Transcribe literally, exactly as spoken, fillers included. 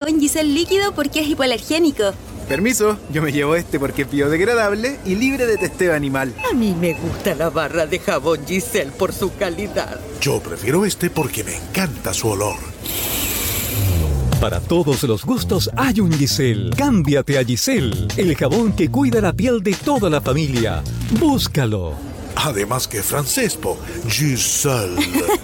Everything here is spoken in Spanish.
jabón Giselle líquido porque es hipoalergénico. Permiso, yo me llevo este porque es biodegradable y libre de testeo animal. A mí me gusta la barra de jabón Giselle por su calidad. Yo prefiero este porque me encanta su olor. Para todos los gustos hay un Giselle. Cámbiate a Giselle, el jabón que cuida la piel de toda la familia. Búscalo. Además que francés, po. Giselle.